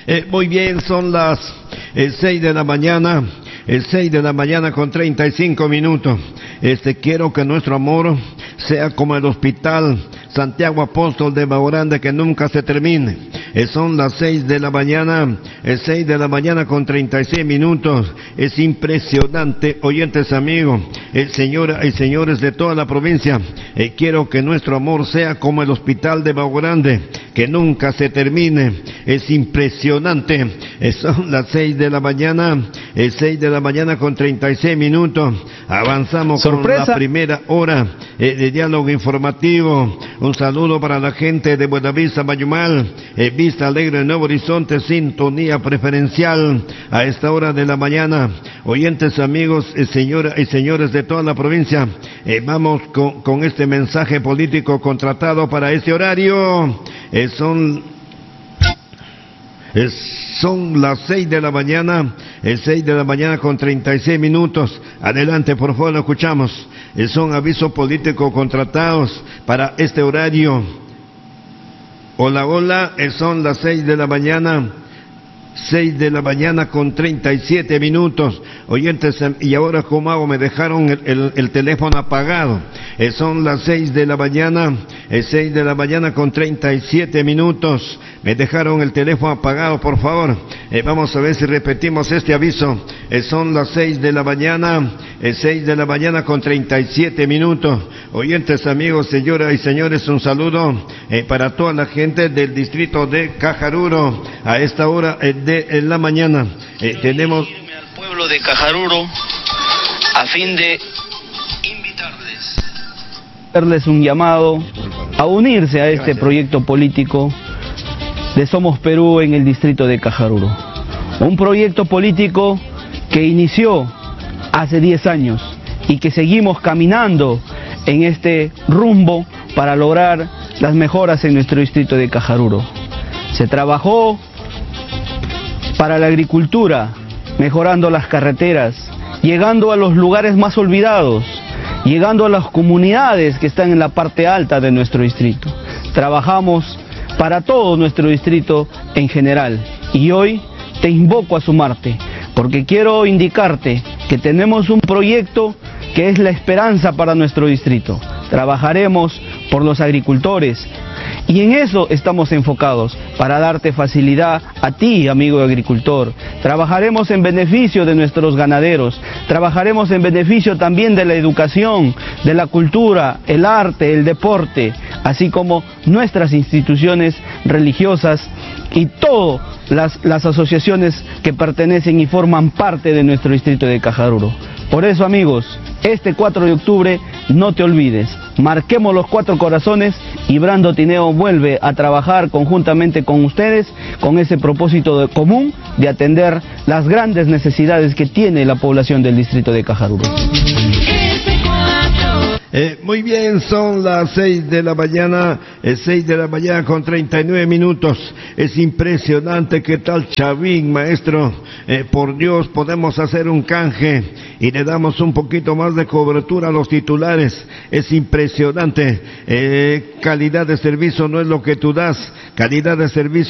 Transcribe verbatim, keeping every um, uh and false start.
Eh, muy bien, son las eh, seis de la mañana, eh, seis de la mañana con treinta y cinco minutos. Este, quiero que nuestro amor sea como el hospital Santiago Apóstol de Baorande, que nunca se termine. Eh, son las seis de la mañana, eh, seis de la mañana con treinta y seis minutos. Es impresionante, oyentes amigos, eh, señoras y señores de toda la provincia. Eh, quiero que nuestro amor sea como el hospital de Baorande, que nunca se termine. Es impresionante. Eh, son las seis de la mañana, eh, seis de la mañana con treinta y seis minutos. Avanzamos Sorpresa. con la primera hora eh, de diálogo informativo. Un saludo para la gente de Buenavista, Mayumal, eh, Vista Alegre, Nuevo Horizonte, sintonía preferencial a esta hora de la mañana. Oyentes amigos, eh, señoras y señores de toda la provincia, eh, vamos con, con este mensaje político contratado para este horario. Eh, son... Eh, son las seis de la mañana, el seis de la mañana con treinta y seis minutos. Adelante, por favor, lo escuchamos. Eh, son avisos políticos contratados para este horario. Hola, hola, eh, son las seis de la mañana, seis de la mañana con treinta y siete minutos. Oyentes, y ahora como hago, me dejaron el, el, el teléfono apagado. Eh, son las seis de la mañana, eh, seis de la mañana con treinta y siete minutos. Me dejaron el teléfono apagado, por favor. Eh, vamos a ver si repetimos este aviso. Eh, son las seis de la mañana, eh, seis de la mañana con treinta y siete minutos. Oyentes, amigos, señoras y señores, un saludo eh, para toda la gente del distrito de Cajaruro a esta hora eh, de en la mañana. Eh, tenemos al pueblo de Cajaruro a fin de invitarles, hacerles un llamado a unirse a este proyecto político de Somos Perú en el distrito de Cajaruro. Un proyecto político que inició hace diez años y que seguimos caminando en este rumbo para lograr las mejoras en nuestro distrito de Cajaruro. Se trabajó para la agricultura, mejorando las carreteras, llegando a los lugares más olvidados, llegando a las comunidades que están en la parte alta de nuestro distrito. Trabajamos para todo nuestro distrito en general, y hoy te invoco a sumarte, porque quiero indicarte que tenemos un proyecto que es la esperanza para nuestro distrito. Trabajaremos por los agricultores, y en eso estamos enfocados, para darte facilidad a ti, amigo agricultor. Trabajaremos en beneficio de nuestros ganaderos, trabajaremos en beneficio también de la educación, de la cultura, el arte, el deporte, así como nuestras instituciones religiosas y todas las, las asociaciones que pertenecen y forman parte de nuestro distrito de Cajaruro. Por eso, amigos, este cuatro de octubre no te olvides, marquemos los cuatro corazones y Brando Tineo vuelve a trabajar conjuntamente con ustedes con ese propósito de común de atender las grandes necesidades que tiene la población del distrito de Cajaruro. Eh, muy bien, son las seis de la mañana, eh, seis de la mañana con treinta y nueve minutos. Es impresionante qué tal Chavín, maestro. Eh, por Dios, podemos hacer un canje y le damos un poquito más de cobertura a los titulares. Es impresionante. Eh, calidad de servicio no es lo que tú das, calidad de servicio